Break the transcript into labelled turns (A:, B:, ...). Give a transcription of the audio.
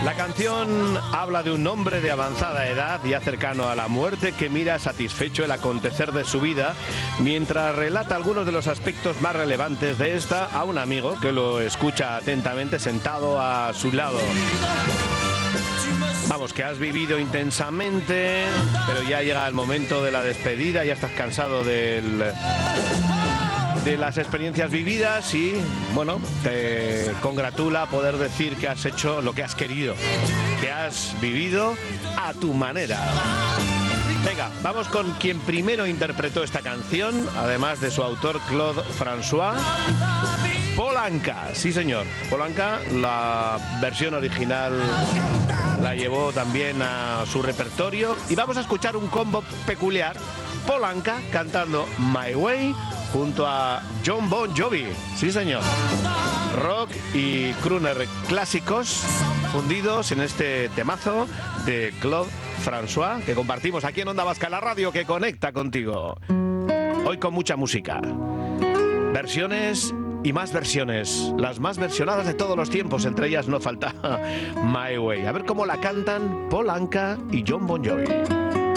A: La canción habla de un hombre de avanzada edad, ya cercano a la muerte, que mira satisfecho el acontecer de su vida, mientras relata algunos de los aspectos más relevantes de esta a un amigo que lo escucha atentamente sentado a su lado. Vamos, que has vivido intensamente, pero ya llega el momento de la despedida, ya estás cansado de las experiencias vividas y, bueno, te congratula poder decir que has hecho lo que has querido, que has vivido a tu manera. Venga, vamos con quien primero interpretó esta canción, además de su autor Claude François. Paul Anka, sí señor, Paul Anka, la versión original la llevó también a su repertorio y vamos a escuchar un combo peculiar. Paul Anka cantando My Way junto a Jon Bon Jovi, sí señor. Rock y crooner clásicos fundidos en este temazo de Claude François que compartimos aquí en Onda Vasca, la radio que conecta contigo. Hoy con mucha música, versiones y más versiones, las más versionadas de todos los tiempos, entre ellas no falta My Way. A ver cómo la cantan Paul Anka y Jon Bon Jovi.